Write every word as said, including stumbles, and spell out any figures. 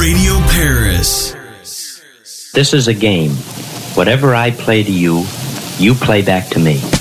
Radio Paris. This is a game. Whatever I play to you, you play back to me.